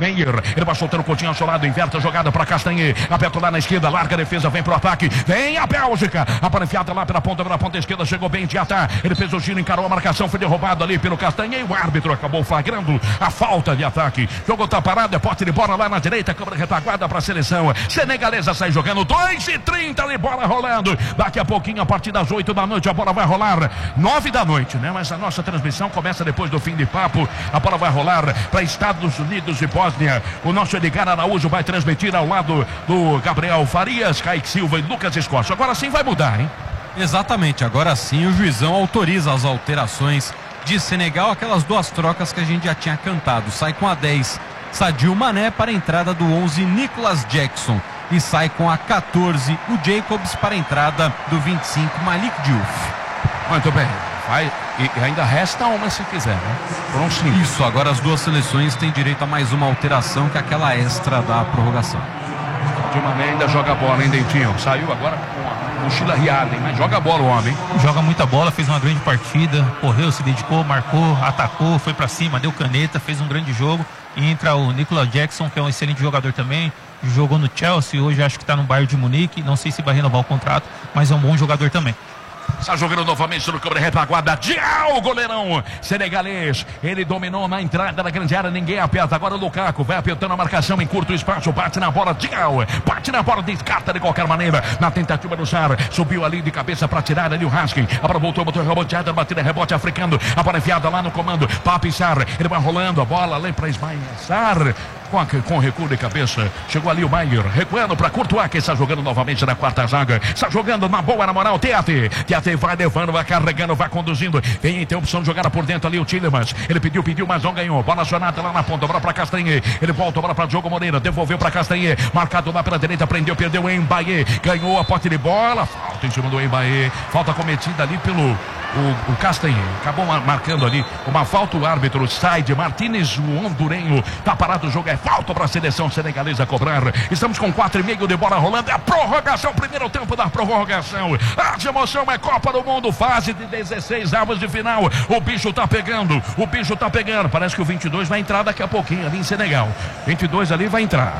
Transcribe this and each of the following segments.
Meyer, ele vai soltando o Coutinho ao seu lado, inverte a jogada para Castanhe, aperta lá na esquerda, larga a defesa, vem pro ataque, vem a Bélgica, a bola enfiada lá pela ponta esquerda, chegou bem de ataque, ele fez o giro, encarou a marcação, foi derrubado ali pelo Castanhe, e o árbitro acabou flagrando a falta de ataque. Jogo tá parado, é pote de bola lá na direita, câmara retaguarda para a seleção senegalesa, sai jogando 2:30 de bola rolando. Daqui a pouquinho, a partir das 8 da noite, a bola vai rolar 9 da noite, né? Mas a nossa transmissão começa depois do fim de papo. A bola vai rolar para Estados Unidos e Bósnia. O nosso Edgar Araújo vai transmitir ao lado do Gabriel Farias, Kaique Silva e Lucas Escorcio. Agora sim vai mudar, hein? Exatamente, agora sim o juizão autoriza as alterações de Senegal, aquelas duas trocas que a gente já tinha cantado. Sai com a 10 Sadio Mané para a entrada do 11 Nicolas Jackson, e sai com a 14 o Jacobs para a entrada do 25 Malik Diouf. Muito bem, vai, e ainda resta uma se quiser, né? Foram 5. Isso, agora as duas seleções têm direito a mais uma alteração, que é aquela extra da prorrogação. Sadio Mané ainda joga a bola, hein, Dentinho? Saiu agora com a mochila riada, mas joga a bola o homem. Joga muita bola, fez uma grande partida, correu, se dedicou, marcou, atacou, foi pra cima, deu caneta, fez um grande jogo. E entra o Nicolas Jackson, que é um excelente jogador também, jogou no Chelsea, hoje acho que está no Bayern de Munique, não sei se vai renovar o contrato, mas é um bom jogador também. Está jogando novamente no câmera retaguarda. Dial, goleirão senegalês. Ele dominou na entrada da grande área. Ninguém aperta. Agora o Lukaku vai apertando a marcação em curto espaço. Bate na bola. Dial bate na bola. Descarta de qualquer maneira. Na tentativa do Sar. Subiu ali de cabeça para tirar ali o Haskin. A bola voltou, botou reboteada. Batida, rebote africano. A bola enfiada lá no comando. Papi Sar. Ele vai rolando a bola ali para Ismael Sar. Com recuo de cabeça, chegou ali o Maier, recuando para Courtois, que está jogando novamente na quarta zaga, está jogando na boa, na moral, Teate vai levando, vai carregando, vai conduzindo, vem então opção de jogar por dentro ali o Tielemans, ele pediu, mas não ganhou, bola acionada lá na ponta, bola para Castanhe, ele volta, bola para Diogo Moreira, devolveu para Castanhe, marcado lá pela direita, prendeu, perdeu o Mbaye, ganhou a pote de bola, falta em cima do Mbaye, falta cometida ali pelo o Castanhe, acabou marcando ali uma falta, o árbitro sai de Martínez, o hondurenho, tá parado o jogo, é falta para a seleção senegalesa cobrar. Estamos com 4,5 de bola rolando, é a prorrogação, primeiro tempo da prorrogação, a de emoção é Copa do Mundo, fase de 16 avos de final, o bicho tá pegando, parece que o 22 vai entrar daqui a pouquinho ali em Senegal, 22 ali vai entrar.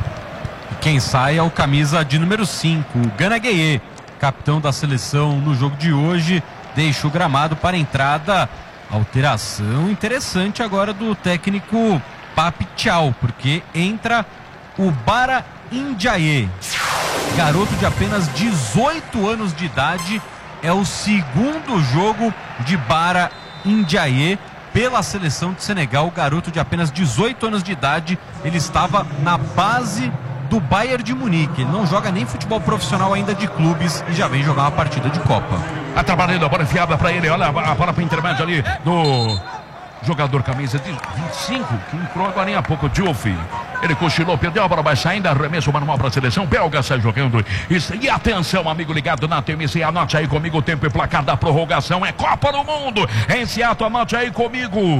Quem sai é o camisa de número 5, o Gana Gueye, capitão da seleção no jogo de hoje, deixa o gramado para a entrada. Alteração interessante agora do técnico Papi Thiaw, porque entra o Bara Ndiaye, garoto de apenas 18 anos de idade. É o segundo jogo de Bara Ndiaye pela seleção de Senegal. Garoto de apenas 18 anos de idade, ele estava na base do Bayern de Munique. Ele não joga nem futebol profissional ainda de clubes e já vem jogar uma partida de Copa. Trabalhando a bola enfiada para ele, olha a bola para o intermédio ali do jogador camisa de 25, que entrou agora há pouco, Diouf. Ele cochilou, perdeu a bola, vai saindo, arremesso manual para a seleção belga, sai jogando. E atenção, amigo ligado na TMC, anote aí comigo o tempo e placar da prorrogação, é Copa do Mundo em Seattle, anote aí comigo.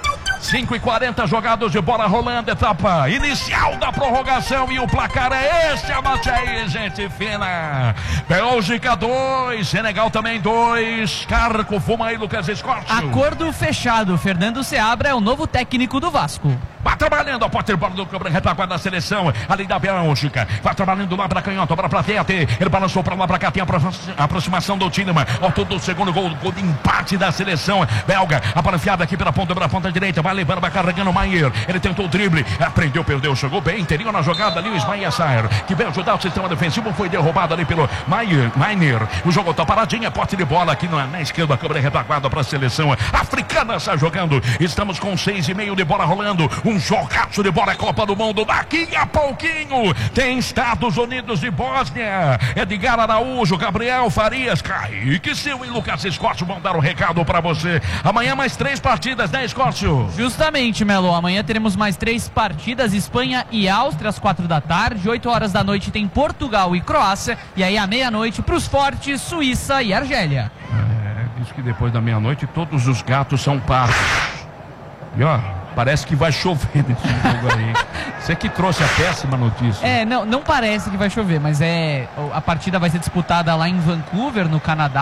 5:40 jogados de bola rolando, etapa inicial da prorrogação, e o placar é este, anote aí, gente fina. Bélgica 2, Senegal também 2. Carco, fuma aí, Lucas Escorcio. Acordo fechado, Fernando Seabra é o novo técnico do Vasco. Vai trabalhando a pote de bola do câmera retaguarda da seleção, ali da Bélgica, vai trabalhando lá para canhota, bola para Teate, ele balançou para lá para cá, tem a aproximação do Tielemans, ao todo do segundo gol de empate da seleção belga, a bola enfiada aqui pela ponta direita, vai levando, vai carregando o Maier, ele tentou o drible, aprendeu, perdeu, chegou bem, inteirinho na jogada ali o Ismael Sarr, que veio ajudar o sistema defensivo, foi derrubado ali pelo Maier, o jogo tá paradinho, é pote de bola aqui na esquerda, a câmera retaguarda para a seleção africana, está jogando, estamos com 6,5 de bola rolando, um jogaço de bola, Copa do Mundo, daqui a pouquinho tem Estados Unidos e Bósnia. Edgar Araújo, Gabriel Farias, Kaique Silva e Lucas Escorcio vão dar um recado para você. Amanhã mais 3 partidas, né, Escorcio? Justamente, Melo, amanhã teremos mais 3 partidas, Espanha e Áustria às 4 da tarde, 8 horas da noite tem Portugal e Croácia, e aí à meia-noite pros fortes, Suíça e Argélia. Diz que depois da meia-noite todos os gatos são pardos. E ó, parece que vai chover nesse jogo aí. Você que trouxe a péssima notícia. Não parece que vai chover, mas a partida vai ser disputada lá em Vancouver, no Canadá.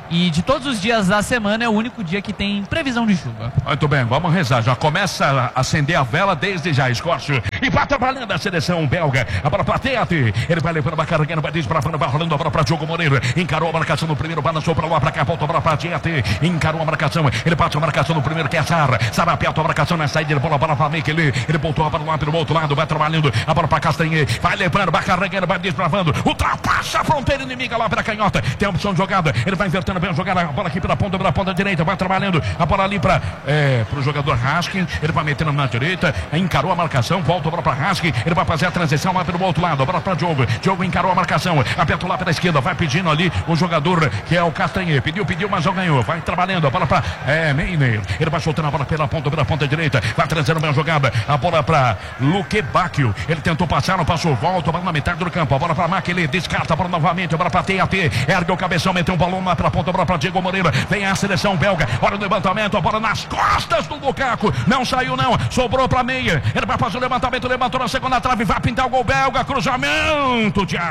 E de todos os dias da semana é o único dia que tem previsão de chuva. Muito bem, vamos rezar. Já começa a acender a vela desde já. Escorte e vai trabalhando a seleção belga. A bola para Teate. Ele vai levando, vai carregando, vai desbravando, vai rolando a bola para Diogo Moreira. Encarou a marcação no primeiro, balançou para lá, para cá, volta a bola para Teate. Encarou a marcação. Ele bate a marcação no primeiro, que é Sara. Sara aperta a marcação na saída. Ele bola a bola para Mekele. Ele voltou a bola lá pelo outro lado, vai trabalhando. A bola para Castanhe. Vai levando, vai carregando, vai desbravando. Ultrapassa a fronteira inimiga lá para a canhota. Tem a opção de jogada. Ele vai invertendo bem a jogada. A bola aqui pela ponta direita. Vai trabalhando. A bola ali para o jogador Haskins. Ele vai metendo na direita. Encarou a marcação. Volta a bola para Haskins. Ele vai fazer a transição lá pelo outro lado. A bola para Diogo. Diogo encarou a marcação. Aperta lá pela esquerda. Vai pedindo ali o jogador que é o Castanhe. Pediu, mas não ganhou. Vai trabalhando. A bola para Meiner. Ele vai soltando a bola pela ponta direita. Vai trazendo bem a jogada. A bola para Luque Bacchio. Ele tentou passar, não passou. Volta a bola na metade do campo. A bola para Maquele. Descarta a bola novamente. A bola para TAT. Ergue o cabeção. Meteu um balão lá para ponta. A bola para Diego Moreira. Vem a seleção belga. Olha o levantamento. A bola nas costas do Lukaku. Não saiu, não. Sobrou para Meia. Ele vai fazer o levantamento. Levantou na segunda trave. Vai pintar o gol belga. Cruzamento de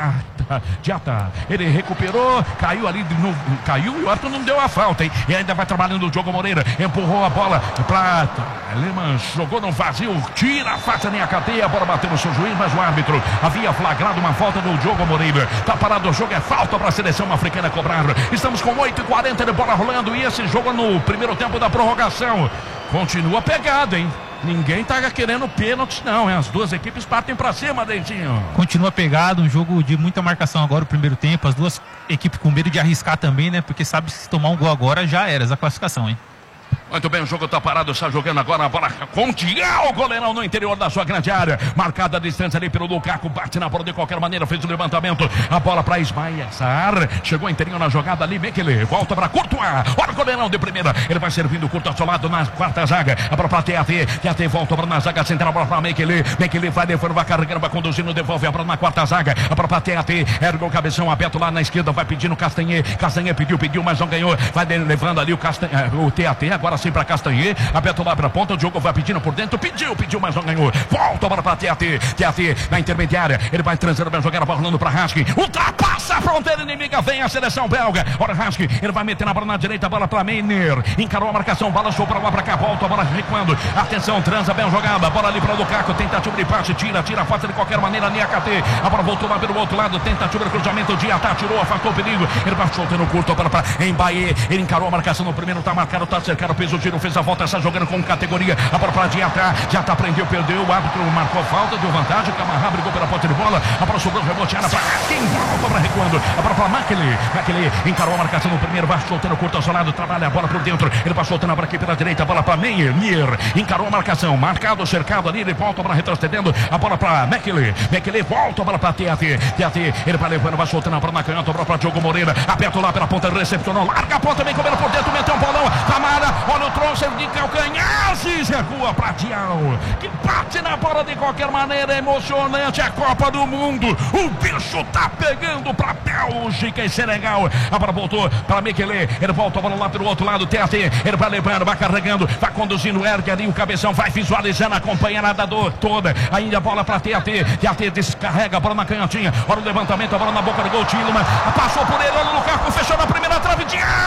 Diata. Ele recuperou. Caiu ali de novo. Caiu e o árbitro não deu a falta, hein? E ainda vai trabalhando o Diogo Moreira. Empurrou a bola para Lehmann. Jogou no vazio. Tira a faixa nem a cadeia. A bola bateu no seu juiz, mas o árbitro havia flagrado uma falta do Diogo Moreira. Tá parado o jogo. É falta para a seleção africana cobrar. Estamos com 8h40 de bola rolando. E esse jogo no primeiro tempo da prorrogação continua pegado, hein? Ninguém tá querendo pênaltis, não, hein? As duas equipes partem pra cima, Dentinho. Continua pegado, um jogo de muita marcação agora, o primeiro tempo. As duas equipes com medo de arriscar também, né? Porque sabe que se tomar um gol agora já era essa classificação, hein? Muito bem, o jogo está parado, está jogando agora a bola com o goleirão no interior da sua grande área. Marcada a distância ali pelo Lukaku, bate na bola de qualquer maneira, fez o levantamento. A bola para Ismael Sarr, chegou inteirinho na jogada ali, Mekele, volta para Courtois. Olha o goleirão de primeira, ele vai servindo curto ao seu lado na quarta zaga. A bola para TAT volta para na zaga central, a bola para Mekele. Mekele vai levando, vai carregando, vai conduzindo, devolve a bola na quarta zaga. A bola para TAT, ergue o cabeção aberto lá na esquerda, vai pedindo Castanhe. Castanhe pediu, mas não ganhou. Vai levando ali o TAT, agora sim para Castanhe, aberto lá para ponta, o Diogo vai pedindo por dentro, pediu, mas não ganhou. Volta a bola para TAT na intermediária, ele vai transando, vai jogar a bola rolando para Haskins, ultrapassa a fronteira inimiga, vem a seleção belga. Ora Haskins, ele vai meter na bola na direita, a bola para Meiner, encarou a marcação, balançou para lá para cá, volta a bola recuando, atenção, transa bem jogada, a bola ali para Lukaku, tentativa de passe, tira a falta de qualquer maneira, Niakate, a bola voltou lá pelo outro lado, tentativa de cruzamento, Diatá tirou, afastou o perigo, ele vai soltando curto, a bola para Mbaye, ele encarou a marcação no primeiro, tá marcado, tá cercado, fez o tiro, fez a volta, está jogando com categoria. A bola para Diatá prendeu, perdeu. O árbitro marcou falta, deu vantagem. Camarra brigou pela ponta de bola. A bola sobrou, reboteada para quem volta para recuando. A bola para Maquele encarou a marcação no primeiro, vai soltando curto ao seu lado, trabalha a bola por dentro. Ele vai soltando a bola aqui pela direita. A bola para Meyer encarou a marcação, marcado, cercado ali. Ele volta para retrocedendo. A bola para Mekele volta a bola para TAT. Ele vai levando, vai soltando a bola na canhota. A bola para Diogo Moreira. Aperta lá pela ponta, recepcionou. Larga a ponta, vem comendo por dentro, meteu um bolão. Camara, olha o troço de calcanhar, se recua para Dial, que bate na bola de qualquer maneira, emocionante a Copa do Mundo, o bicho tá pegando para Bélgica e Senegal. A bola voltou para Mekele, ele volta a bola lá pelo outro lado, TAT, ele vai levando, vai carregando, vai conduzindo, ergue ali o cabeção, vai visualizando, acompanha a nadador toda, ainda a bola para TAT descarrega a bola na canhotinha, olha o levantamento, a bola na boca do gol, Tillman, passou por ele, olha o Lukaku, fechou na primeira trave,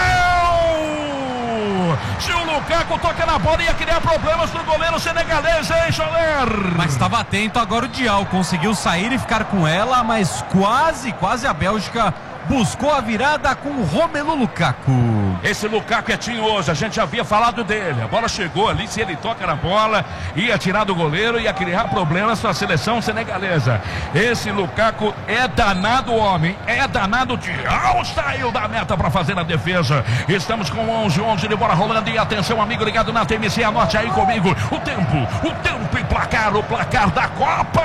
Dial! Se o Lukaku toca na bola, ia criar problemas pro goleiro senegalês, hein, Soler? Mas estava atento agora o Dial, conseguiu sair e ficar com ela, mas quase a Bélgica buscou a virada com o Romelu Lukaku. Esse Lukaku é tinhoso, a gente já havia falado dele. A bola chegou ali, se ele toca na bola, ia tirar do goleiro, ia criar problemas para a seleção senegalesa. Esse Lukaku é danado, homem, é danado. Dial saiu da meta para fazer a defesa. Estamos com 11 de bola rolando. E atenção, amigo ligado na TMC, anote aí comigo o tempo e placar, o placar da Copa.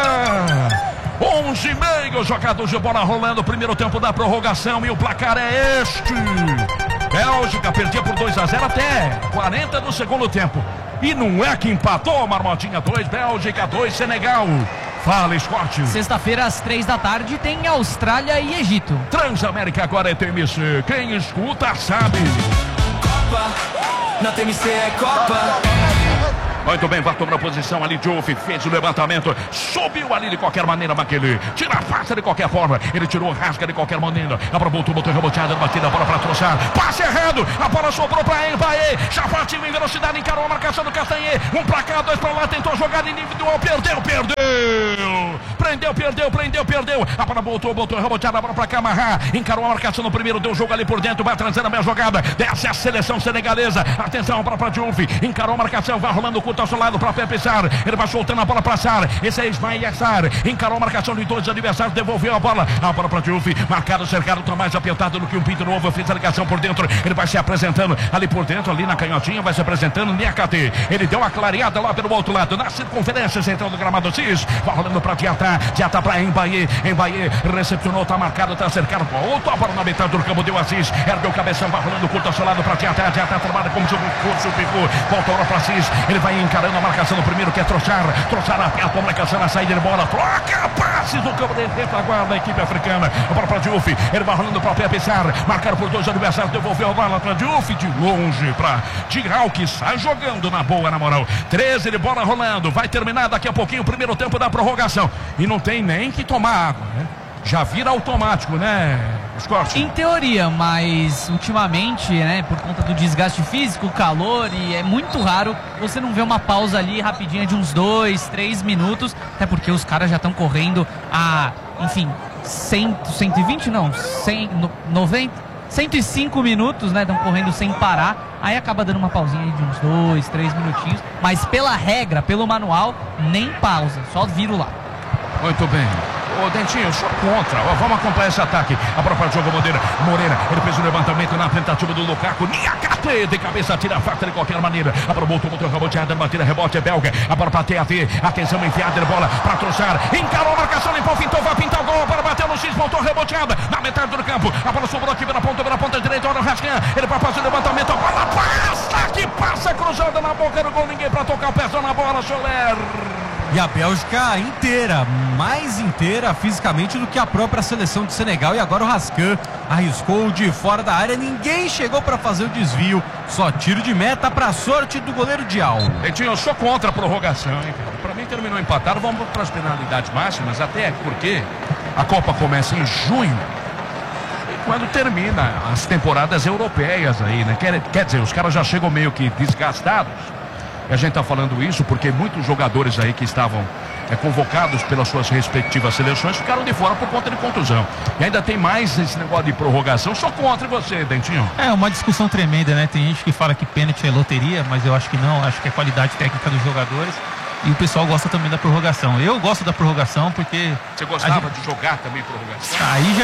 11:30, jogadores de bola rolando, primeiro tempo da prorrogação, e o placar é este: Bélgica perdia por 2-0 até 40 do segundo tempo, e não é que empatou, Marmotinha. 2, Bélgica 2, Senegal. Fala, Scott. Sexta-feira às 3 da tarde tem Austrália e Egito. Transamérica agora é TMC, quem escuta sabe. Copa, na TMC é Copa. Muito bem, vai tomar a posição ali. Diouf fez o levantamento, subiu ali de qualquer maneira, Maquele. Tira a faça de qualquer forma. Ele tirou, rasga de qualquer maneira. A bola voltou, botou reboteada, batida, a bola para Trossard. Passe errado, a bola sobrou para Mbaye. Já partiu em velocidade, encarou a marcação do Castanhe. Um pra cá, dois pra lá, tentou jogar individual, perdeu. Prendeu. A bola botou reboteada, a bola pra Camará. Encarou a marcação no primeiro, deu jogo ali por dentro, vai trazendo a minha jogada. Desce a seleção senegalesa. Atenção, a bola pra Diouf. Encarou a marcação, vai rolando o curto ao seu lado para Pepe Sarr. Ele vai soltando a bola para Sarr. Esse é Ismail Sarr. Encarou a marcação de dois adversários, devolveu a bola para Diouf. Marcado, cercado, tá mais apertado do que um pinto novo. Fez a ligação por dentro. Ele vai se apresentando ali por dentro, ali na canhotinha, vai se apresentando. Niakate. Ele deu uma clareada lá pelo outro lado, na circunferência central do gramado Cis. Vai rolando para Diatá para Mbaye. Mbaye recepcionou, tá marcado, tá cercado. Voltou a bola na metade do campo, deu Assis. Ergueu o cabeção, vai rolando curto ao seu lado para Diatá. Diatá trabalha como se fosse o pivô. Volta agora para Assis. Ele vai encarando a marcação do primeiro, que é Trossard aperta a marcação na saída de bola, troca passes do campo de retaguarda da equipe africana. A bola para Diouf, ele vai rolando para Pepe Sarr, marcado por dois adversários, devolveu a bola para Diouf, de longe para Diral, que sai jogando na boa, na moral. 13 de bola rolando, vai terminar daqui a pouquinho o primeiro tempo da prorrogação, e não tem nem que tomar água, né? Já vira automático, né, Scott? Em teoria, mas ultimamente, né, por conta do desgaste físico, o calor, e é muito raro você não ver uma pausa ali rapidinha de uns 2, 3 minutos, até porque os caras já estão correndo a, enfim, 120 não, 100, 90, 105 minutos, né, estão correndo sem parar, aí acaba dando uma pausinha aí de uns 2, 3 minutinhos, mas pela regra, pelo manual, nem pausa, só vira o lado. Muito bem. Ô Dentinho, só contra. Vamos acompanhar esse ataque. A própria jogo Moreira. Ele fez o levantamento na tentativa do Lukaku. Niakate de cabeça, tira a faca de qualquer maneira. A bola botou reboteada, batida, rebote é belga. A bola para TAV. Atenção, enfiada de bola para Trossard. Encarou a marcação, limpou, fintou, vai pintar o gol. A bola bateu no X, voltou reboteada na metade do campo. A bola sobrou aqui pela ponta direita. Olha o Rascan. Ele vai fazer o levantamento. A bola passa, cruzada na boca do gol. Ninguém para tocar o pé na bola, Soler. E a Bélgica inteira, mais inteira fisicamente do que a própria seleção de Senegal. E agora o Rascan arriscou de fora da área, ninguém chegou para fazer o desvio, só tiro de meta para a sorte do goleiro Dial. Dentinho, eu sou contra a prorrogação, hein? Para mim terminou empatado, vamos para as penalidades máximas, até porque a Copa começa em junho e quando termina as temporadas europeias aí, né? Quer dizer, os caras já chegam meio que desgastados. E a gente está falando isso porque muitos jogadores aí que estavam convocados pelas suas respectivas seleções ficaram de fora por conta de contusão. E ainda tem mais esse negócio de prorrogação. Sou contra você, Dentinho. É uma discussão tremenda, né? Tem gente que fala que pênalti é loteria, mas eu acho que não. Acho que é qualidade técnica dos jogadores. E o pessoal gosta também da prorrogação. Eu gosto da prorrogação porque... Você gostava de jogar também prorrogação?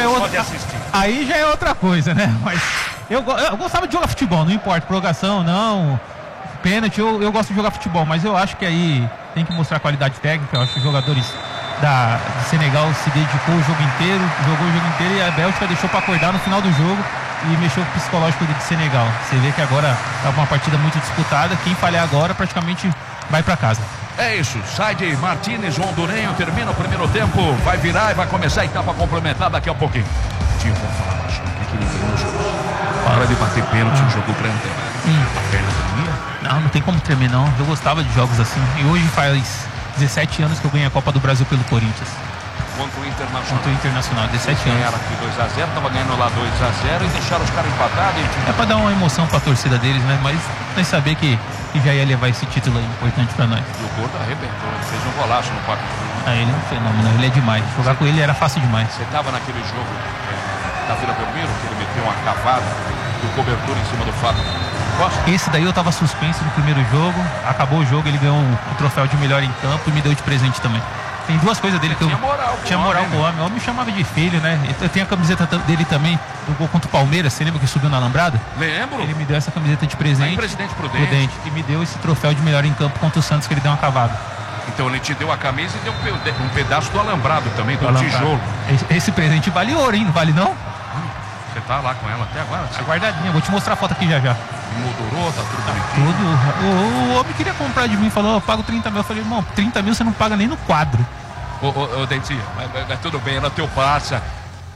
Aí já é outra coisa, né? Mas eu gostava de jogar futebol, não importa. Prorrogação, não... Pênalti, eu gosto de jogar futebol, mas eu acho que aí tem que mostrar qualidade técnica. Eu acho que os jogadores de Senegal se dedicou o jogo inteiro, jogou o jogo inteiro, e a Bélgica deixou para acordar no final do jogo e mexeu com o psicológico de Senegal. Você vê que agora tá uma partida muito disputada, quem falhar agora praticamente vai para casa. É isso, sai de Martínez, o hondurenho, termina o primeiro tempo, vai virar e vai começar a etapa complementar daqui a pouquinho. Tio, vamos falar baixinho, que ninguém nos jogou. Hora de bater pênalti, um jogo grande. A perna tremia? Não tem como tremer não, eu gostava de jogos assim, e hoje faz 17 anos que eu ganhei a Copa do Brasil pelo Corinthians. Contra o Internacional. Contra o Internacional, 17 anos. Era aqui 2-0, tava ganhando lá 2-0 e deixaram os caras empatados. É pra dar uma emoção pra torcida deles, né? Mas nem saber que já ia levar esse título aí importante pra nós. E o Gordo arrebentou, ele fez um golaço no quarto. Ele é um fenômeno, ele é demais. Jogar com ele era fácil demais. Você tava naquele jogo da Vila Belmiro, que ele meteu uma cavada do cobertura em cima do Fábio Costa? Esse daí eu tava suspenso no primeiro jogo, acabou o jogo, ele ganhou o troféu de melhor em campo e me deu de presente também. Tem duas coisas dele que eu tinha moral com o homem. O homem me chamava de filho, né? Eu tenho a camiseta dele também do gol contra o Palmeiras. Você lembra que subiu na Alambrada? Lembro. Ele me deu essa camiseta de presente. Presidente Prudente. E me deu esse troféu de melhor em campo contra o Santos, que ele deu uma cavada. Então ele te deu a camisa e deu um pedaço do alambrado também, do tijolo. Esse presente vale ouro, hein? Não vale não? Você tá lá com ela até agora? Tá guardadinha. Vou te mostrar a foto aqui já. Moldurou, tá tudo bonitinho. Tudo. O homem queria comprar de mim, falou, eu pago 30 mil. Eu falei, irmão, 30 mil você não paga nem no quadro. Ô Dentinho, mas tudo bem, era teu parça.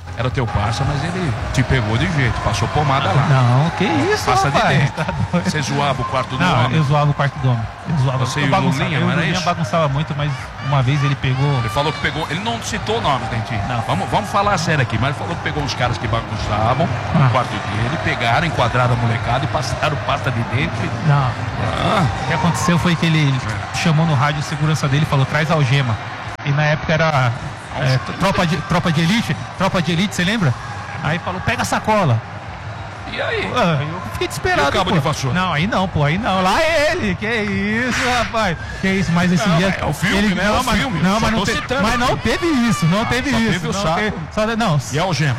Era teu parça, mas ele te pegou de jeito, passou pomada lá. Não, que isso, Passa de rapaz. dentro. Tá doido. Você zoava o quarto do Não, homem. eu zoava o quarto do homem. Eu zoava. Você Eu e o bagunçava. Lulinha, Eu e não o era Lulinha isso? bagunçava muito, mas uma vez ele pegou. Ele falou que pegou. Ele não citou nomes, Dentinho. Não. Vamos falar sério aqui, mas ele falou que pegou os caras que bagunçavam no quarto dele, pegaram, enquadraram a molecada e passaram pasta de dente. Não. O que aconteceu foi que ele chamou no rádio a segurança dele e falou: traz algema. E na época era tropa de elite, você lembra? Aí falou: pega a sacola. E aí? Eu fiquei desesperado. E o cabo pô. de vassoura? Não, aí não, pô, aí não. Lá é ele. Que isso, rapaz. Que isso, mas esse Não, dia. é o filme, né? É o filme. Não, Só mas não, tô citando mas não aqui. teve isso. Não teve só isso. teve o não saco. Não. E a algema?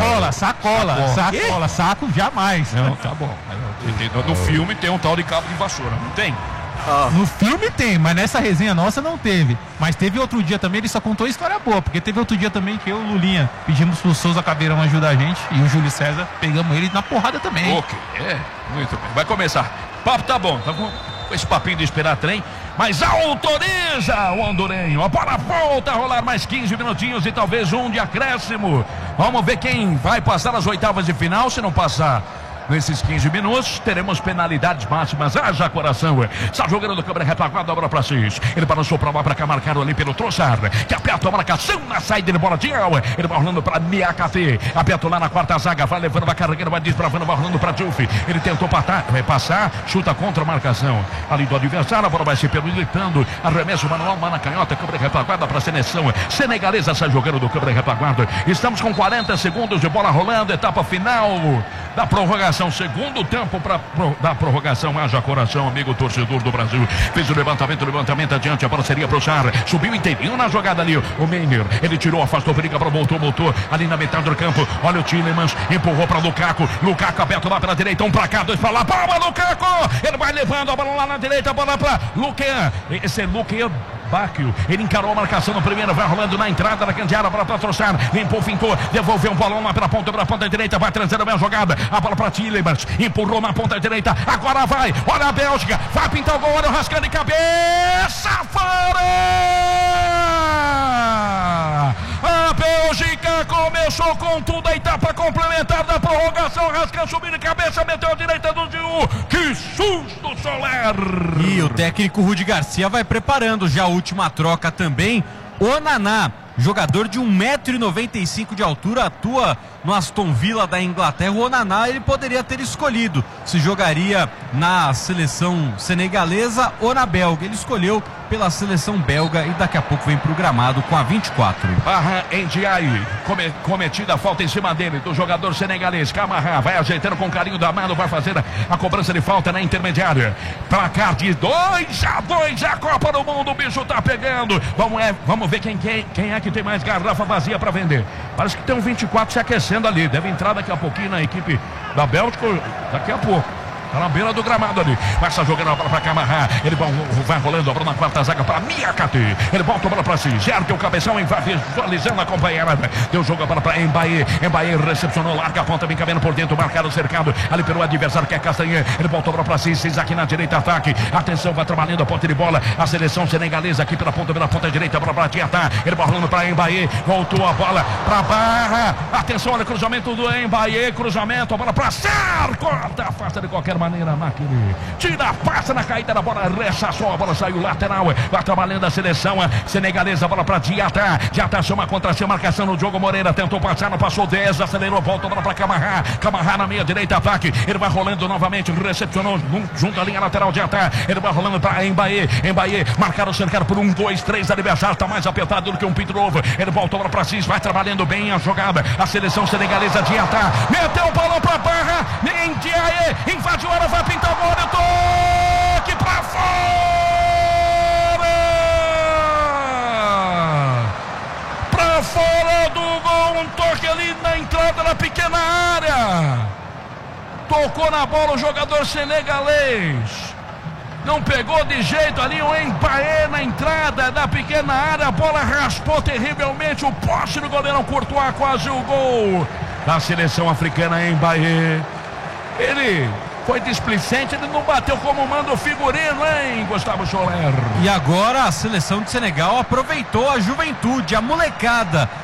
Sacola. Saco jamais. Não, tá bom. No filme tem um tal de cabo de vassoura, não tem? No filme tem, mas nessa resenha nossa não teve. Mas teve outro dia também, ele só contou história boa, porque teve outro dia também que eu e o Lulinha pedimos pro Souza Caveirão ajudar a gente e o Júlio César pegamos ele na porrada também. Ok, muito bem. Vai começar. Papo tá bom, tá com esse papinho de esperar trem, mas autoriza o hondurenho. A bola volta a rolar mais 15 minutinhos e talvez um de acréscimo. Vamos ver quem vai passar as oitavas de final. Se não passar nesses 15 minutos, teremos penalidades máximas. Haja coração. Está jogando do câmera retaguarda, a bola para Cis. Ele balançou para lá para cá, marcado ali pelo Troçar, que aperta a marcação na saída de bola. Ele vai rolando para Niakate. Aperta lá na quarta zaga, vai levando, vai carregando, vai desbravando, vai rolando para Tchuf. Ele tentou passar, chuta contra a marcação ali do adversário. A bola vai se perguntando. Arremesso manual, na canhota, câmera retaguarda para a seleção senegalesa. Sai jogando do câmera retaguarda. Estamos com 40 segundos de bola rolando, etapa final da prorrogação. Segundo tempo da prorrogação. Haja coração, amigo torcedor do Brasil. Fez o levantamento adiante. A bola seria pro Sar. Subiu inteirinho na jogada ali. O Meiner, ele tirou, afastou, periga, voltou ali na metade do campo. Olha o Tillemans, empurrou para Lukaku. Lukaku aberto lá pela direita. Um para cá, dois para lá. Palma, Lukaku! Ele vai levando a bola lá na direita. A bola para Luquean. Esse é Luquean Báquio. Ele encarou a marcação no primeiro, vai rolando na entrada da grande área, para Troçar, limpou, fintou, devolveu um bolão lá pela ponta direita, vai trazendo a jogada, a bola para Tillemans, empurrou na ponta direita, agora vai, olha a Bélgica, vai pintar o gol, olha o rascando de cabeça, fora! A Bélgica começou com tudo, a etapa complementar da prorrogação, rascando, subindo de cabeça, meteu a direita do Diu, que susto, Soler! E o técnico Rudi Garcia vai preparando já a última troca também. Onaná, jogador de 1,95 m de altura, atua no Aston Villa da Inglaterra. O Onaná, ele poderia ter escolhido se jogaria na seleção senegalesa ou na belga. Ele escolheu pela seleção belga e daqui a pouco vem pro gramado com a 24. Barra Ndiaye, cometida a falta em cima dele, do jogador senegalês. Camará vai ajeitando com carinho da mano, vai fazer a cobrança de falta na intermediária. Placar de 2-2, a Copa do Mundo, o bicho tá pegando. Vamos ver quem é que tem mais garrafa vazia para vender. Parece que tem um 24 se aquecendo ali, deve entrar daqui a pouquinho na equipe da Bélgica, daqui a pouco. Tá na beira do gramado ali. Passa jogando a bola para Camará. Ele vai rolando a bola na quarta zaga para Niakate. Ele volta a bola para si. Ergue o cabeção e vai visualizando a companheirada. Deu jogo a bola para Mbaye. Mbaye recepcionou, larga a ponta, vem caminhando por dentro, marcado, cercado. Ali pelo adversário que é Castanha. Ele volta a bola para si. Seis aqui na direita, ataque. Atenção, vai trabalhando a ponta de bola. A seleção senegalesa aqui pela ponta direita. A bola para Diatá. Ele vai rolando para Mbaye. Voltou a bola para Barra. Atenção, olha o cruzamento do Mbaye. Cruzamento, a bola para Sar. Corta, afasta de qualquer maneira, Maquini. Tira, passa na caída da bola, rechaçou, a bola saiu lateral. Vai trabalhando a seleção senegalesa, a bola para Diatá. Diatá chama contra si, marcação no Diogo Moreira. Tentou passar, não passou 10, acelerou, volta a bola para Camará. Camará na meia direita, ataque. Ele vai rolando novamente, recepcionou junto à linha lateral. Diatá. Ele vai rolando para Mbaye. Mbaye, marcaram, cercaram por 1, 2, 3 adversários. Está mais apertado do que um pinto novo. Ele volta a bola para si, vai trabalhando bem a jogada. A seleção senegalesa, Diatá. Meteu o balão para Barra. Ndiaye, invadiu a área, vai pintar o gol, toque pra fora! Pra fora do gol, um toque ali na entrada da pequena área. Tocou na bola o jogador senegalês. Não pegou de jeito ali o Mbaye na entrada da pequena área. A bola raspou terrivelmente o poste do goleirão Courtois, quase o gol da seleção africana. Mbaye, ele foi displicente, ele não bateu como manda o figurino, hein, Gustavo Soler? E agora a seleção de Senegal aproveitou a juventude, a molecada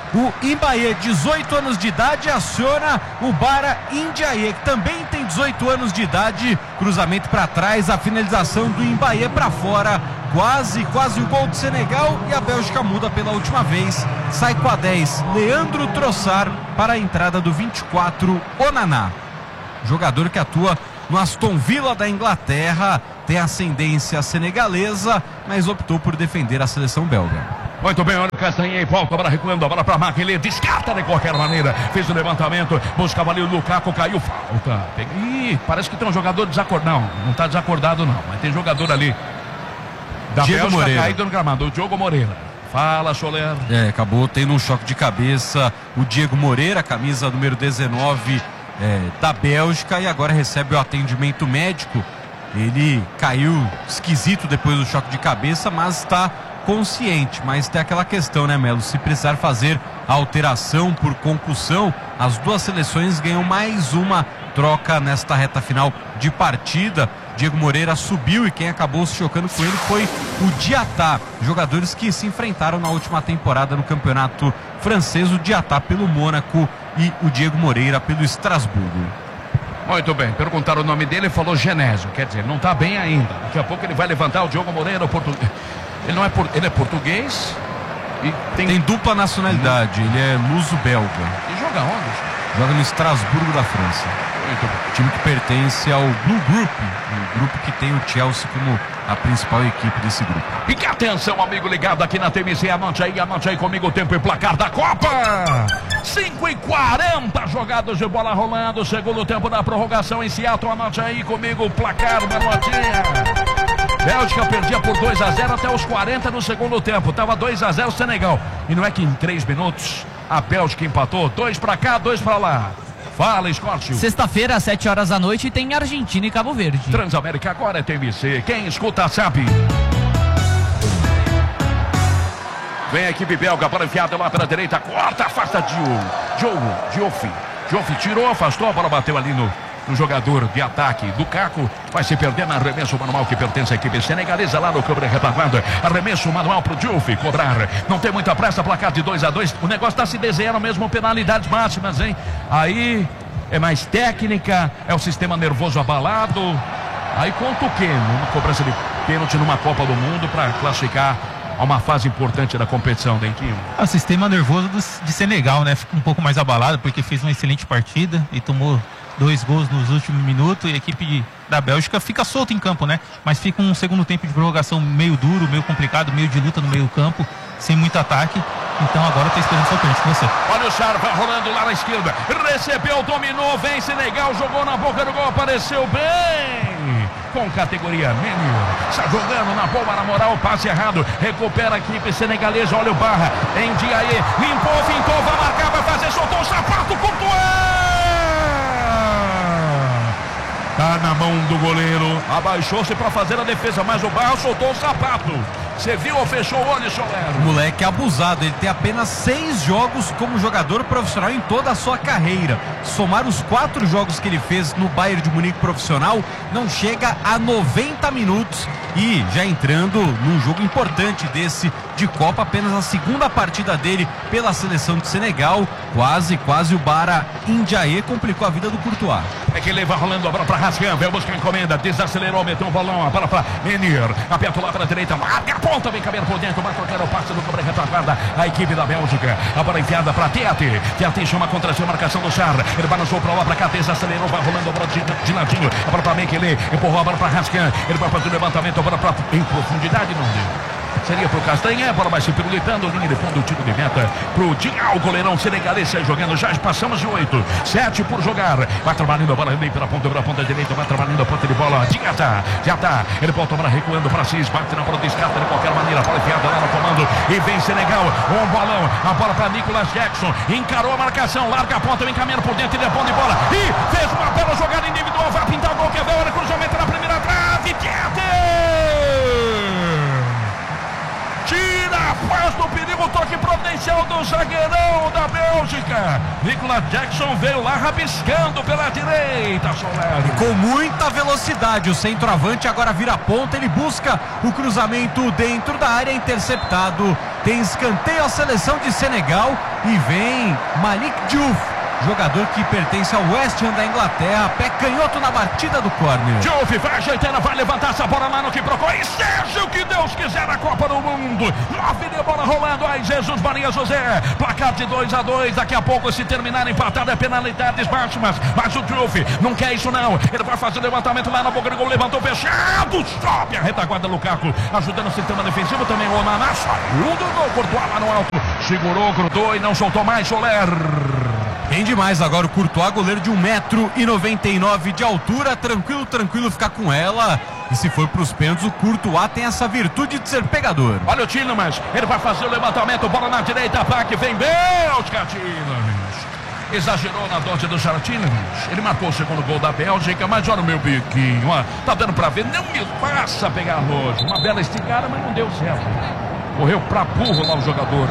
O Imbaê, 18 anos de idade, aciona o Bara Ndiaye, que também tem 18 anos de idade. Cruzamento para trás, a finalização do Imbaê para fora. Quase o gol do Senegal, e a Bélgica muda pela última vez. Sai com a 10, Leandro Trossard, para a entrada do 24, Onaná. Jogador que atua no Aston Villa da Inglaterra, tem ascendência senegalesa, mas optou por defender a seleção belga. Muito bem, olha o Castanhe, volta para recuando, a bola para Maquelê, descarta de qualquer maneira, fez o levantamento, buscava ali o Lukaku, caiu, falta. Ih, parece que tem um jogador desacordado, não está desacordado não, mas tem jogador ali da Diego Bélgica Moreira, caído no gramado, o Diogo Moreira. Fala, Soler. Acabou tendo um choque de cabeça o Diego Moreira, camisa número 19 da Bélgica, e agora recebe o atendimento médico. Ele caiu esquisito depois do choque de cabeça, mas está consciente. Mas tem aquela questão, né, Melo? Se precisar fazer a alteração por concussão, as duas seleções ganham mais uma troca nesta reta final de partida. Diego Moreira subiu e quem acabou se chocando com ele foi o Diatá. Jogadores que se enfrentaram na última temporada no campeonato francês, o Diatá pelo Mônaco e o Diego Moreira pelo Estrasburgo. Muito bem, perguntaram o nome dele e falou Genésio, quer dizer, não está bem ainda. Daqui a pouco ele vai levantar o Diogo Moreira, o português. Ele é português e tem dupla nacionalidade, ele é luso-belga. E joga onde? Joga no Estrasburgo da França. Muito bem. Time que pertence ao Blue Group, o grupo que tem o Chelsea como a principal equipe desse grupo. E que atenção, amigo ligado aqui na TMC, amante aí comigo o tempo e placar da Copa. 5:40 jogadas de bola rolando, segundo tempo da prorrogação em Seattle, amante aí comigo o placar, Marmotinha. Bélgica perdia por 2-0 até os 40 no segundo tempo, estava 2-0 Senegal. E não é que em 3 minutos a Bélgica empatou, 2 para cá, 2 para lá. Fala, Scott. Sexta-feira, às 7 horas da noite, tem Argentina e Cabo Verde. Transamérica agora é TMC. Quem escuta sabe. Vem a equipe belga para enfiada lá pela direita. Corta, afasta Diofi. Diofi tirou, afastou, a bola bateu ali no jogador de ataque. Lukaku vai se perder no arremesso manual que pertence à equipe senegalesa lá no campo de retaguarda. Arremesso manual pro Diofi cobrar. Não tem muita pressa, placar de 2-2. O negócio está se desenhando mesmo, penalidades máximas, hein? Aí é mais técnica, é o sistema nervoso abalado. Aí conta o quê? Uma cobrança de pênalti numa Copa do Mundo para classificar a uma fase importante da competição, Dentinho. O sistema nervoso de Senegal, né? Fica um pouco mais abalado porque fez uma excelente partida e tomou 2 gols nos últimos minutos, e a equipe da Bélgica fica solta em campo, né? Mas fica um segundo tempo de prorrogação meio duro, meio complicado, meio de luta no meio campo, sem muito ataque. Então agora tá esperando só o pênalti com você. Olha o Char, vai rolando lá na esquerda, recebeu, dominou, vem Senegal, jogou na boca do gol, apareceu bem, com categoria Menor, está jogando na boa, na moral, passe errado, recupera a equipe senegalesa, olha o Barra, Ndiaye, limpou, fintou, vai marcar, vai fazer, soltou o sapato, Courtois! Tá na mão do goleiro, abaixou-se para fazer a defesa, mas o Barra soltou o sapato. Você viu ou fechou o olho, Soler? Moleque abusado, ele tem apenas 6 jogos como jogador profissional em toda a sua carreira. Somar os 4 jogos que ele fez no Bayern de Munique profissional, não chega a 90 minutos. E já entrando num jogo importante desse de Copa, apenas a segunda partida dele pela seleção de Senegal. Quase o Bara Ndiaye complicou a vida do Courtois. É que ele vai rolando a bola para Rascan, veio buscar encomenda, desacelerou, meteu um bolão, a bola para Menir, aperta lá para a direita, marca a ponta, vem cabelo por dentro, vai trocar o passe do cobre retaguarda, a equipe da Bélgica, a bola enfiada para Teati chama contra a marcação do Char, ele balançou para lá, para cá, desacelerou, vai rolando a bola de ladinho, a bola para Mekele, empurrou a bola para Rascan, ele vai fazer o levantamento, a bola para em profundidade, não deu. Seria pro Castanha, a bola vai se pirulitando, linha de fundo, tiro de meta pro Dial, goleirão senegalês jogando, já passamos de 8, 7 por jogar, vai trabalhando a bola, vem pela ponta direita, vai trabalhando a ponta de bola, já tá, ele volta a bola recuando para Cis, bate na bola, descarta de qualquer maneira, a bola enfiada lá no comando, e vem Senegal, um bolão, a bola para Nicolas Jackson, encarou a marcação, larga a ponta, vem caminhando por dentro, ele é bom de bola, e fez uma bela jogada individual, vai pintar o gol, quer ver, olha, cruzamento na primeira trave, tira a paz do perigo, toque pro providencial do zagueirão da Bélgica. Nicolas Jackson veio lá rabiscando pela direita, Soler. Com muita velocidade, o centroavante agora vira ponta, ele busca o cruzamento dentro da área, interceptado. Tem escanteio à seleção de Senegal e vem Malik Diouf, jogador que pertence ao West Ham da Inglaterra, pé canhoto na batida do córner. Diouf vai ajeitando, vai levantar essa bola lá no que procura. E seja o que Deus quiser na Copa do Mundo. 9 de bola rolando. Aí Jesus Maria José. Placar de 2-2. Daqui a pouco, se terminar empatado, é penalidades máximas. Mas o Diouf não quer isso, não. Ele vai fazer o levantamento lá na boca do gol. Levantou fechado. Sobe a retaguarda Lukaku. Ajudando o sistema defensivo também. O Onaná saiu do gol. Courtois lá no alto. Segurou, grudou e não soltou mais. Soler. Bem demais agora o Courtois, goleiro de 1,99 m de altura, tranquilo ficar com ela. E se for para os pênaltis, o Courtois tem essa virtude de ser pegador. Olha o Tielemans, ele vai fazer o levantamento, bola na direita, ataque, vem Bélgica, Tielemans. Exagerou na dose do Tielemans. Ele marcou o segundo gol da Bélgica, mas olha o meu biquinho, ó, tá dando para ver, não me passa a pegar longe. Uma bela esticada, mas não deu certo. Correu para burro lá o jogador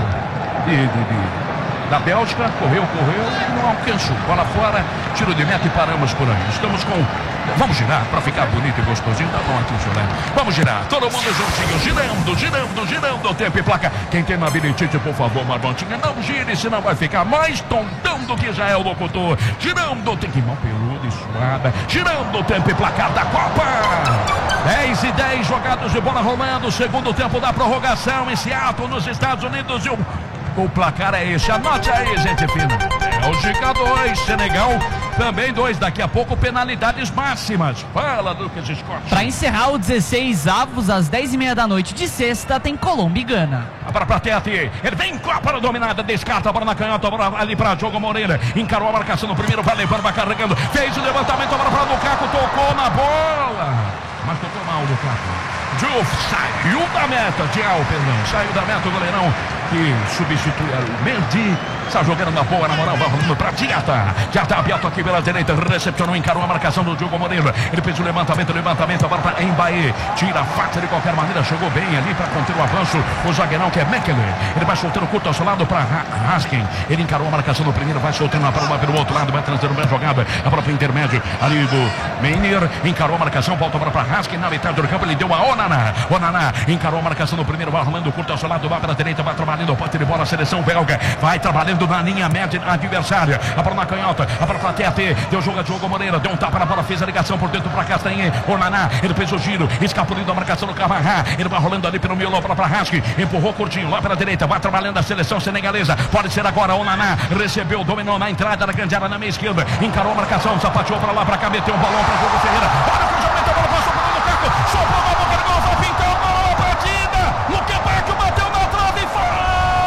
da Bélgica, correu e não alcançou. Bola fora, tiro de meta e paramos por aí. Estamos com... Vamos girar para ficar bonito e gostosinho. Tá bom aqui, senhor. Vamos girar, todo mundo juntinho, girando, tempo e placa. Quem tem na bilhetite, por favor, Marmontinha, não gire, senão vai ficar mais tontão do que já é o locutor. Girando, tem que mão peluda e suada. Girando, tempo e placar da Copa. 10-10 jogados de bola rolando. Segundo tempo da prorrogação em Seattle, nos Estados Unidos. E o placar é esse, anote aí, gente fina. Bélgica 2, Senegal também 2. Daqui a pouco penalidades máximas. Fala, Lucas Scott. Para encerrar o 16 avos, às 10h30 da noite de sexta, tem Colômbia e Gana. Para Tete, ele vem com a bola dominada, descarta a bola na canhota, a bola ali para Diogo Moreira. Encarou a marcação no primeiro, vai levando, vai carregando. Fez o levantamento, a bola para Lukaku, tocou na bola. Mas tocou mal o Lukaku. Diouf saiu da meta, saiu da meta o goleirão que substitui o Mendy. Está jogando na boa, na moral, vai rolando para Diata aberto aqui pela direita, recepcionou, encarou a marcação do Diogo Moreira. Ele fez o levantamento, agora para Mbaye. Tira a faca de qualquer maneira, chegou bem ali para conter o avanço. O zagueirão que é Mekele. Ele vai soltando curto ao seu lado para Haskin. Ele encarou a marcação do primeiro, vai soltando a bola pelo outro lado, vai trazendo bem jogada. A bola para o intermédio ali do Meiner. Encarou a marcação, volta para Haskin na metade do campo. Ele deu a Onaná encarou a marcação do primeiro, vai arrumando curto ao seu lado, vai para a direita, vai trabalhando o pote de bola, a seleção belga. Vai trabalhando na linha média adversária. A bola na canhota, a bola para Tete. Deu jogo a Diogo Moreira, deu um tapa na bola, fez a ligação por dentro para Castanhe. Onaná, ele fez o giro, escapulindo a marcação do Camará. Ele vai rolando ali pelo miolo para Haskin. Empurrou curtinho lá pela direita, vai trabalhando a seleção senegalesa. Pode ser agora Onaná. Recebeu, dominou na entrada da grande área na meia esquerda. Encarou a marcação, sapateou para lá, para cá, meteu um balão para Diogo Ferreira. Olha o cruzamento, a bola passou por Lukaku. Sobrou na boca do gol, vai pintar uma partida. Lukaku bateu na trave e fora.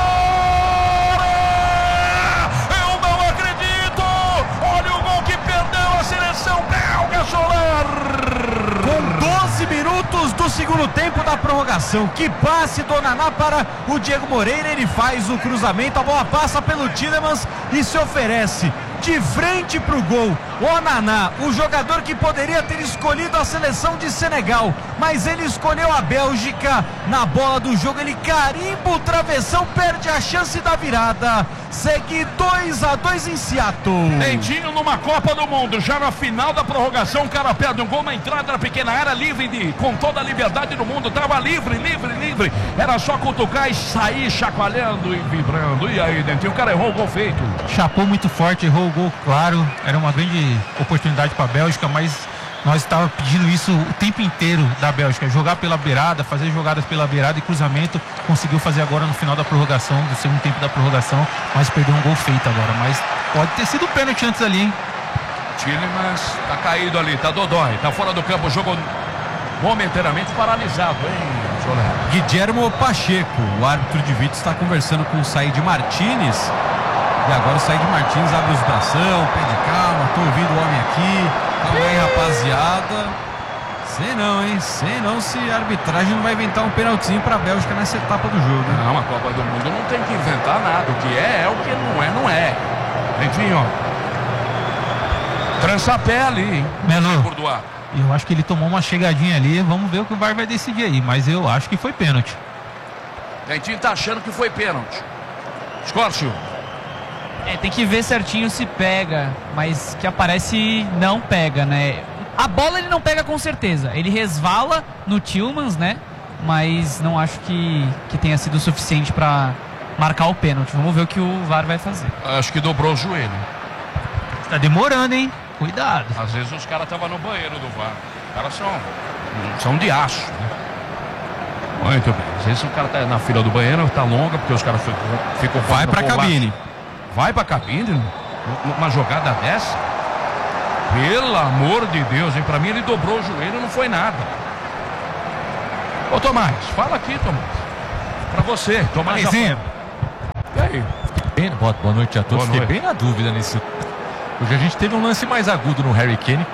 Com 12 minutos do segundo tempo da prorrogação, que passe do Onaná para o Diego Moreira. Ele faz o cruzamento, a bola passa pelo Tielemans e se oferece de frente para o gol. Onaná, o jogador que poderia ter escolhido a seleção de Senegal, mas ele escolheu a Bélgica. Na bola do jogo, ele carimba o travessão, perde a chance da virada. Segue 2-2 em Seattle. Dentinho numa Copa do Mundo, já na final da prorrogação, o cara perde um gol na entrada da pequena área, livre, com toda a liberdade do mundo, tava livre, era só cutucar e sair chacoalhando e vibrando. E aí, Dentinho, o cara errou o gol feito. Chapou muito forte, errou o gol, claro, era uma grande oportunidade para a Bélgica, mas nós estávamos pedindo isso o tempo inteiro da Bélgica, jogar pela beirada, fazer jogadas pela beirada e cruzamento. Conseguiu fazer agora no final da prorrogação, do segundo tempo da prorrogação, mas perdeu um gol feito agora. Mas pode ter sido pênalti antes ali, hein? Tielemans tá caído ali, tá dodói, tá fora do campo, o jogo momentaneamente paralisado, hein, Soler? Guillermo Pacheco, o árbitro de vídeo, está conversando com o Said Martínez. E agora o Said Martínez abre os bração, pede calma, tô ouvindo o homem aqui. Calma aí, rapaziada. Sei não se a arbitragem não vai inventar um pênaltizinho pra Bélgica nessa etapa do jogo. Não, a Copa do Mundo não tem que inventar nada. O que é o que não é, não é. Enfim, ó. Trança a pé ali, hein? Melo, eu acho que ele tomou uma chegadinha ali. Vamos ver o que o VAR vai decidir aí. Mas eu acho que foi pênalti. Dentinho tá achando que foi pênalti. Escórcio. Tem que ver certinho se pega, mas que aparece não pega, né? A bola ele não pega com certeza. Ele resvala no Tillmans, né? Mas não acho que tenha sido suficiente para marcar o pênalti. Vamos ver o que o VAR vai fazer. Acho que dobrou o joelho. Tá demorando, hein? Cuidado. Às vezes os caras estavam no banheiro do VAR. Os caras são de aço, né? Muito bem. Às vezes o cara tá na fila do banheiro, tá longa, porque os caras ficam... Vai pra cabine. Vai pra cabine? Uma jogada dessa? Pelo amor de Deus, hein? Pra mim ele dobrou o joelho, não foi nada. Ô Tomás, fala aqui, Tomás. Pra você, Tomás. E aí? Boa noite a todos. Boa noite. Fiquei bem na dúvida nesse. Hoje a gente teve um lance mais agudo no Harry Kane.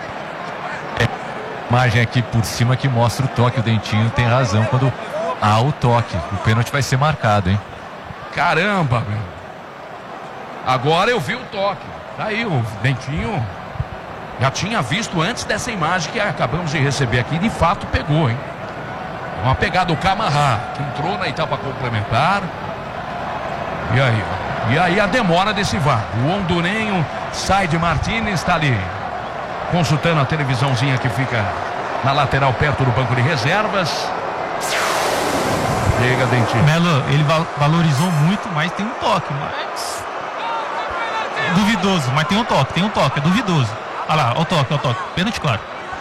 Imagem aqui por cima que mostra o toque. O Dentinho tem razão quando há o toque. O pênalti vai ser marcado, hein? Caramba, velho. Agora eu vi o toque. Tá aí, o Dentinho já tinha visto antes dessa imagem que acabamos de receber aqui. De fato pegou, hein? Uma pegada do Camará, que entrou na etapa complementar. E aí, ó. E aí a demora desse VAR. O hondurenho Said Martínez está ali consultando a televisãozinha que fica na lateral perto do banco de reservas. Chega, Dentinho. Melo, ele valorizou muito, mas tem um toque, mas duvidoso, mas tem um toque, é duvidoso. Olha lá, ó o toque, pênalti claro.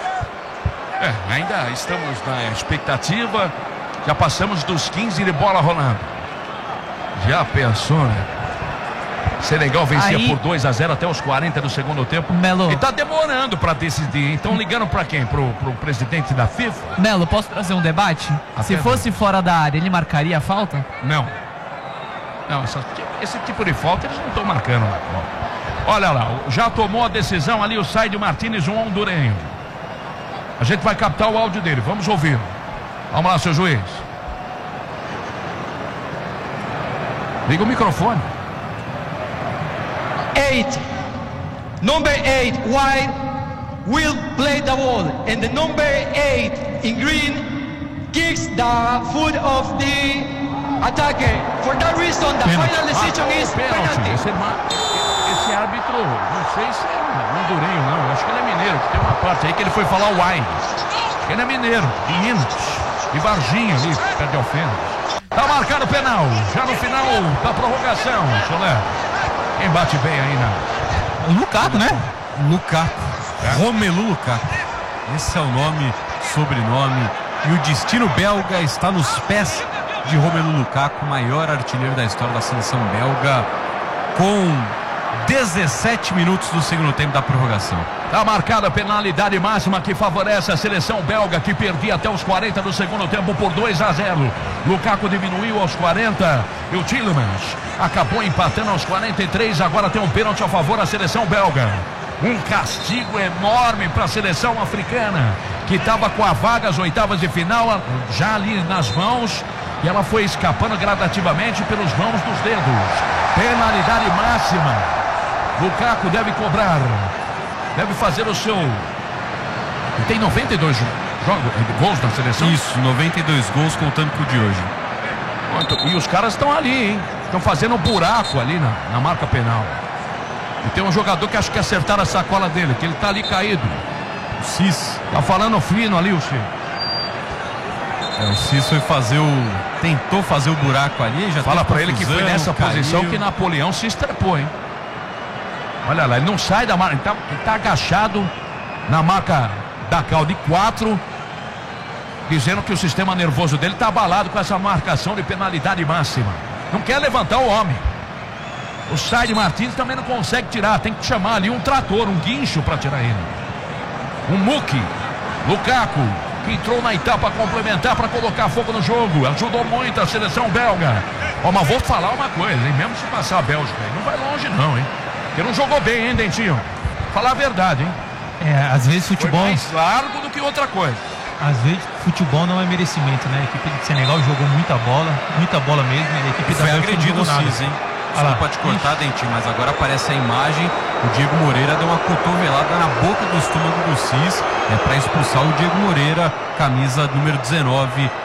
Ainda estamos na expectativa. Já passamos dos 15 de bola rolando. Já pensou, né? Senegal vencia por 2-0 até os 40 do segundo tempo. Melo. E tá demorando para decidir. Então ligando para quem? Pro presidente da FIFA? Melo, posso trazer um debate? Se fosse fora da área, ele marcaria a falta? Não, esse tipo de falta eles não estão marcando. Olha lá, já tomou a decisão ali o Said Martínez, um hondurenho. A gente vai captar o áudio dele, vamos ouvir. Vamos lá, seu juiz. Liga o microfone. Number 8 white will play the ball, and the number 8 in green kicks the foot of the attacker. For that reason, the final decision is penalty. Esse árbitro, não sei se é hondurenho, não. Acho que ele é mineiro, que tem uma parte aí que ele foi falar o Wine. Ele é mineiro, de Minas, de Varginha ali, perto de Alfenas. Tá marcado o penal, já no final da prorrogação, Solé. Quem bate bem aí O Lukaku, né? Lukaku. Romelu Lukaku. Esse é o nome, sobrenome. E o destino belga está nos pés de Romelu Lukaku, maior artilheiro da história da seleção belga, com 17 minutos do segundo tempo da prorrogação. Tá marcada a penalidade máxima que favorece a seleção belga, que perdia até os 40 do segundo tempo por 2-0. Lukaku diminuiu aos 40 e o Tielemans acabou empatando aos 43. Agora tem um pênalti a favor da seleção belga. Um castigo enorme para a seleção africana, que estava com a vaga às oitavas de final já ali nas mãos, e ela foi escapando gradativamente pelos mãos dos dedos. Penalidade máxima. Lukaku deve cobrar, deve fazer o seu... Tem 92 gols na seleção? Isso, 92 gols contando com o de hoje. E os caras estão ali, hein? Estão fazendo um buraco ali na marca penal. E tem um jogador que acho que acertaram a sacola dele, que ele tá ali caído. O Cis. Tá falando fino ali, o Cis. O Cis foi fazer tentou fazer o buraco ali, já fala pra ele que foi nessa posição que Napoleão se estrepou, hein? Olha lá, ele não sai da marca, ele tá agachado na marca da cal de 4, dizendo que o sistema nervoso dele tá abalado com essa marcação de penalidade máxima. Não quer levantar o homem. O Said Martínez também não consegue tirar, tem que chamar ali um trator, um guincho para tirar ele. Um muque. Lukaku, que entrou na etapa complementar para colocar fogo no jogo, ajudou muito a seleção belga. Mas vou falar uma coisa, hein? Mesmo se passar a Bélgica, não vai longe não, hein? Porque não jogou bem, hein, Dentinho? Falar a verdade, hein? Às vezes futebol... Foi mais largo do que outra coisa. Às vezes futebol não é merecimento, né? A equipe de Senegal jogou muita bola mesmo. A equipe da foi Bélgica agredido não jogou o nada. Cis, hein? Desculpa te cortar, Dentinho, mas agora aparece a imagem. O Diego Moreira deu uma cotovelada na boca do estômago do Cis, para expulsar o Diego Moreira, camisa número 19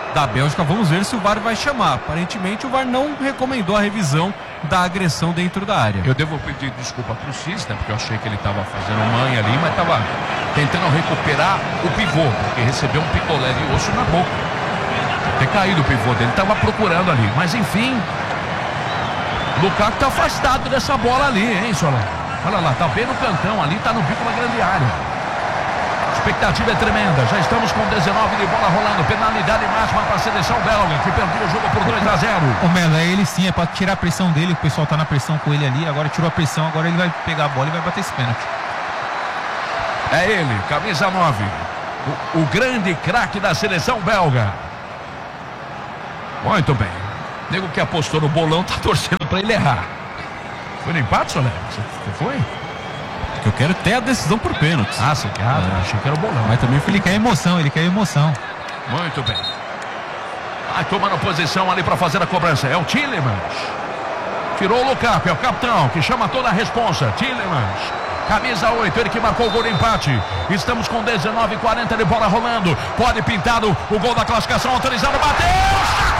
da Bélgica. Vamos ver se o VAR vai chamar. Aparentemente o VAR não recomendou a revisão da agressão dentro da área. Eu devo pedir desculpa pro Cis, né? Porque eu achei que ele estava fazendo manha ali, mas estava tentando recuperar o pivô, porque recebeu um picolé de osso na boca. Ter caído o pivô dele, estava procurando ali. Mas enfim, o Lukaku está afastado dessa bola ali, hein, Solé? Olha lá, tá bem no cantão ali, tá no bico da grande área. A expectativa é tremenda. Já estamos com 19 de bola rolando. Penalidade máxima para a seleção belga, que perdeu o jogo por 2-0. O Melo, é ele sim, é para tirar a pressão dele. O pessoal tá na pressão com ele ali. Agora tirou a pressão, agora ele vai pegar a bola e vai bater esse pênalti. É ele, camisa 9. O grande craque da seleção belga. Muito bem. O nego que apostou no bolão tá torcendo para ele errar. Foi no empate, Solé? Você foi? Eu quero ter a decisão por pênaltis. Ah, você quer? Achei que era o bolão. Mas também Ele quer emoção, ele quer emoção. Muito bem. Vai tomando posição ali para fazer a cobrança. É o Tielemans. Tirou o Lukaku, é o capitão que chama toda a responsa. Tielemans, camisa 8, ele que marcou o gol de empate. Estamos com 19:40 de bola rolando. Pode pintar o gol da classificação autorizado. Bateu!